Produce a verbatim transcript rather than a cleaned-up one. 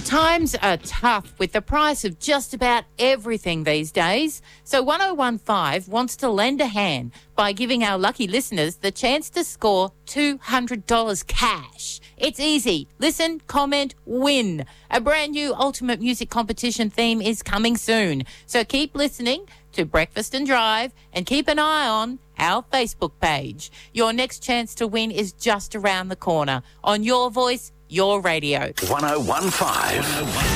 Times are tough with the price of just about everything these days. So one oh one five wants to lend a hand by giving our lucky listeners the chance to score two hundred dollars cash. It's easy. Listen, comment, win. A brand new Ultimate Music Competition theme is coming soon. So keep listening to Breakfast and Drive and keep an eye on our Facebook page. Your next chance to win is just around the corner on Your Voice, Your Radio. one oh one five